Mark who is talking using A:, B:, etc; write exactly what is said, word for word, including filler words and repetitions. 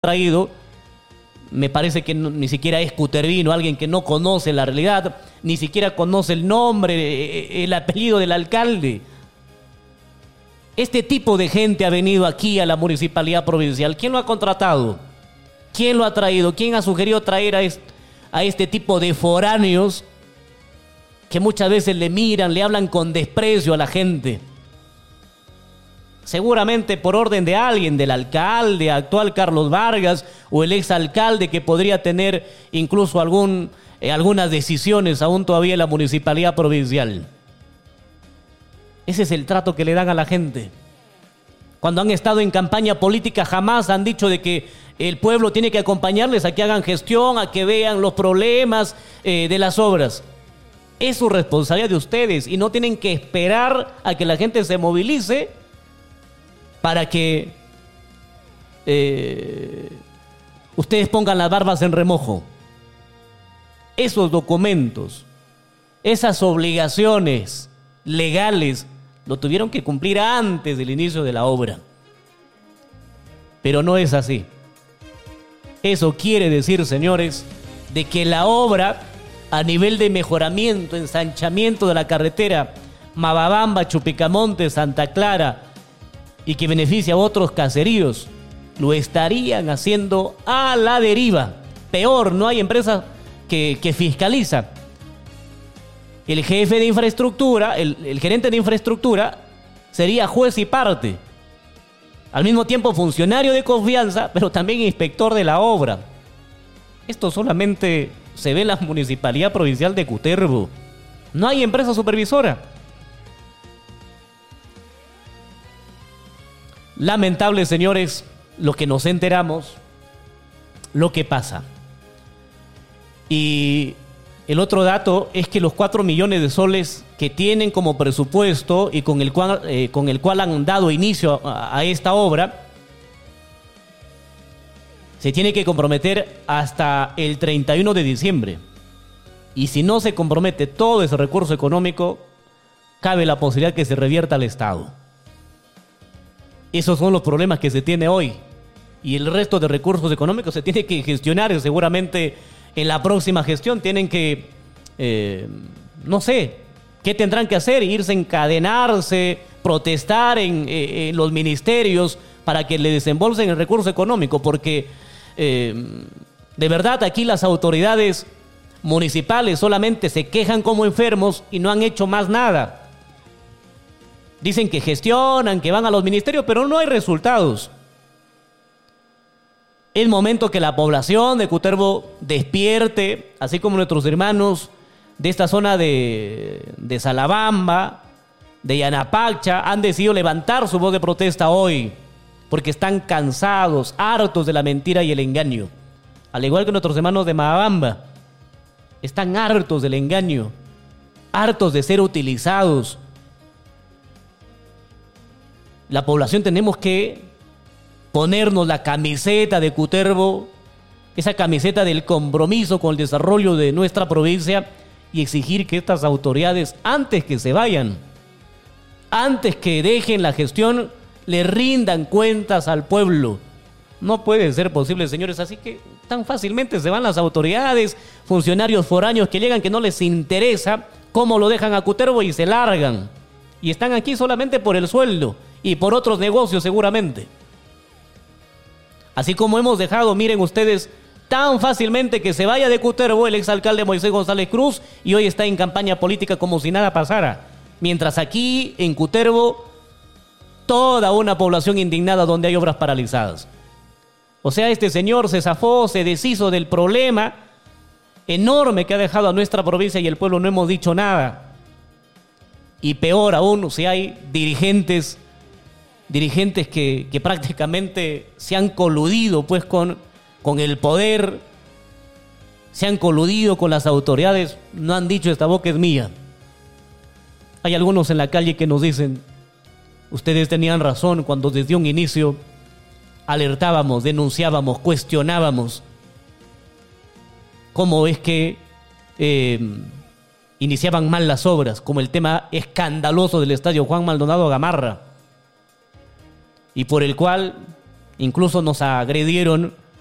A: traído, me parece que no, ni siquiera es cutervino, alguien que no conoce la realidad, ni siquiera conoce el nombre, el apellido del alcalde. Este tipo de gente ha venido aquí a la municipalidad provincial. ¿Quién lo ha contratado? ¿Quién lo ha traído? ¿Quién ha sugerido traer a este, a este tipo de foráneos que muchas veces le miran, le hablan con desprecio a la gente? Seguramente por orden de alguien, del alcalde actual Carlos Vargas o el exalcalde que podría tener incluso algún, eh, algunas decisiones aún todavía en la municipalidad provincial. Ese es el trato que le dan a la gente. Cuando han estado en campaña política jamás han dicho de que el pueblo tiene que acompañarles a que hagan gestión, a que vean los problemas eh, de las obras. Es su responsabilidad de ustedes y no tienen que esperar a que la gente se movilice para que eh, ustedes pongan las barbas en remojo. Esos documentos, esas obligaciones legales, lo tuvieron que cumplir antes del inicio de la obra. Pero no es así. Eso quiere decir, señores, de que la obra a nivel de mejoramiento, ensanchamiento de la carretera Mababamba, Chupicamonte, Santa Clara, y que beneficia a otros caseríos, lo estarían haciendo a la deriva. Peor, no hay empresa que, que fiscaliza. El jefe de infraestructura, el, el gerente de infraestructura, sería juez y parte. Al mismo tiempo funcionario de confianza, pero también inspector de la obra. Esto solamente se ve en la Municipalidad Provincial de Cutervo. No hay empresa supervisora. Lamentable, señores, lo que nos enteramos, lo que pasa. Y el otro dato es que los cuatro millones de soles que tienen como presupuesto y con el cual, eh, con el cual han dado inicio a, a esta obra, se tiene que comprometer hasta el treinta y uno de diciembre. Y si no se compromete todo ese recurso económico, cabe la posibilidad que se revierta al Estado. Esos son los problemas que se tiene hoy. Y el resto de recursos económicos se tiene que gestionar. Seguramente en la próxima gestión tienen que, eh, no sé, ¿qué tendrán que hacer? Irse a encadenarse, protestar en, eh, en los ministerios para que le desembolsen el recurso económico. Porque eh, de verdad aquí las autoridades municipales solamente se quejan como enfermos y no han hecho más nada. Dicen que gestionan, que van a los ministerios, pero no hay resultados. Es momento que la población de Cutervo despierte, así como nuestros hermanos de esta zona de, de Salabamba, de Yanapacha, han decidido levantar su voz de protesta hoy, porque están cansados, hartos de la mentira y el engaño. Al igual que nuestros hermanos de Mababamba, están hartos del engaño, hartos de ser utilizados. La población tenemos que ponernos la camiseta de Cutervo, esa camiseta del compromiso con el desarrollo de nuestra provincia y exigir que estas autoridades, antes que se vayan, antes que dejen la gestión, le rindan cuentas al pueblo. No puede ser posible, señores, así que tan fácilmente se van las autoridades, funcionarios foráneos que llegan que no les interesa cómo lo dejan a Cutervo y se largan. Y están aquí solamente por el sueldo y por otros negocios seguramente. Así como hemos dejado, miren ustedes, tan fácilmente que se vaya de Cutervo el exalcalde Moisés González Cruz y hoy está en campaña política como si nada pasara. Mientras aquí en Cutervo, toda una población indignada donde hay obras paralizadas. O sea, este señor se zafó, se deshizo del problema enorme que ha dejado a nuestra provincia y el pueblo no hemos dicho nada. Y peor aún, si hay dirigentes, dirigentes que, que prácticamente se han coludido pues con, con el poder, se han coludido con las autoridades, no han dicho esta boca es mía. Hay algunos en la calle que nos dicen, ustedes tenían razón cuando desde un inicio alertábamos, denunciábamos, cuestionábamos cómo es que eh, iniciaban mal las obras, como el tema escandaloso del estadio Juan Maldonado Gamarra, y por el cual incluso nos agredieron